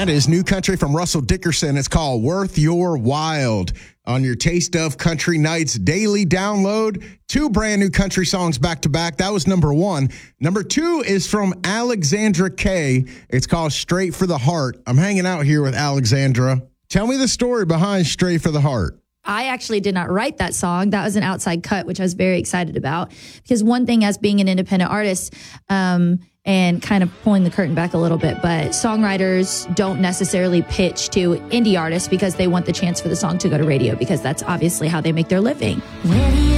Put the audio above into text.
That is new country from Russell Dickerson. It's called Worth Your Wild on your Taste of Country Nights daily download. 2 brand new country songs back to back. That was number 1. Number 2 is from Alexandra Kay. It's called Straight for the Heart. I'm hanging out here with Alexandra. Tell me the story behind Straight for the Heart. I actually did not write that song. That was an outside cut, which I was very excited about. Because one thing as being an independent artist, and kind of pulling the curtain back a little bit, but songwriters don't necessarily pitch to indie artists because they want the chance for the song to go to radio, because that's obviously how they make their living.